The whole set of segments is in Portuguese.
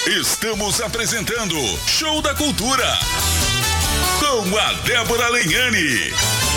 Estamos apresentando Show da Cultura com a Débora Lenhani.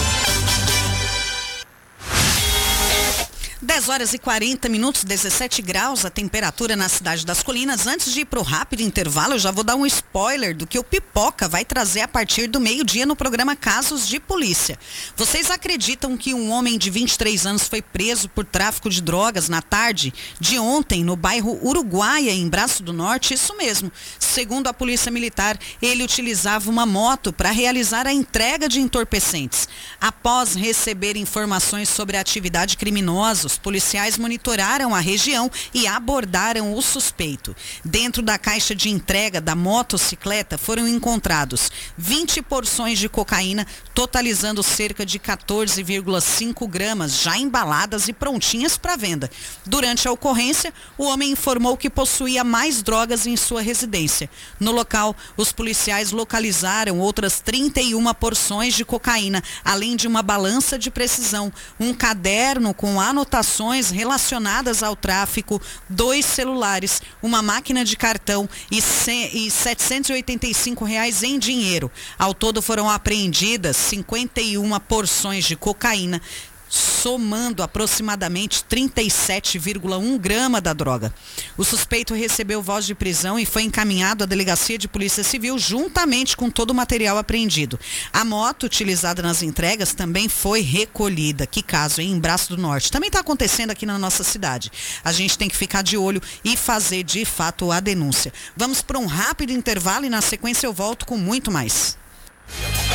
10 horas e 40 minutos, 17 graus a temperatura na cidade das Colinas. Antes de ir para o rápido intervalo, eu já vou dar um spoiler do que o Pipoca vai trazer a partir do meio-dia no programa Casos de Polícia. Vocês acreditam que um homem de 23 anos foi preso por tráfico de drogas na tarde de ontem no bairro Uruguaia, em Braço do Norte? Isso mesmo. Segundo a Polícia Militar, ele utilizava uma moto para realizar a entrega de entorpecentes. Após receber informações sobre a atividade criminosa, os policiais monitoraram a região e abordaram o suspeito. Dentro da caixa de entrega da motocicleta foram encontrados 20 porções de cocaína, totalizando cerca de 14,5 gramas, já embaladas e prontinhas para venda. Durante a ocorrência, o homem informou que possuía mais drogas em sua residência. No local, os policiais localizaram outras 31 porções de cocaína, além de uma balança de precisão, um caderno com anotações relacionadas ao tráfico, 2 celulares, uma máquina de cartão e R$ 785 em dinheiro. Ao todo foram apreendidas 51 porções de cocaína, somando aproximadamente 37,1 grama da droga. O suspeito recebeu voz de prisão e foi encaminhado à Delegacia de Polícia Civil juntamente com todo o material apreendido. A moto utilizada nas entregas também foi recolhida. Que caso, hein? Em Braço do Norte. Também está acontecendo aqui na nossa cidade. A gente tem que ficar de olho e fazer de fato a denúncia. Vamos para um rápido intervalo e na sequência eu volto com muito mais.